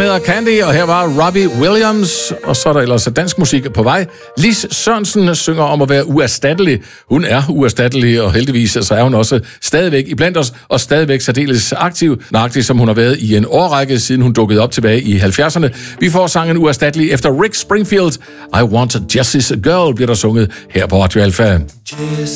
hedder Candy, og her var Robbie Williams, og så er der ellers dansk musik på vej. Lis Sørensen synger om at være uerstattelig. Hun er uerstattelig, og heldigvis så er hun også stadigvæk iblandt os, og stadigvæk særdeles aktiv, nøjagtigt som hun har været i en årrække, siden hun dukkede op tilbage i 70'erne. Vi får sangen Uerstattelig efter Rick Springfield. I Want Jessie's Girl bliver der sunget her på Radio Alpha.